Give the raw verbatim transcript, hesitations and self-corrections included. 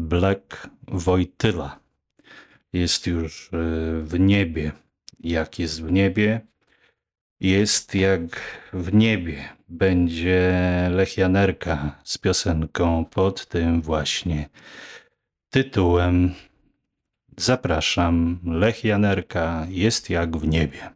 Black Wojtyła jest już w niebie. Jak jest w niebie, jest jak w niebie. Będzie Lech Janerka z piosenką pod tym właśnie tytułem. Zapraszam, Lech Janerka, jest jak w niebie.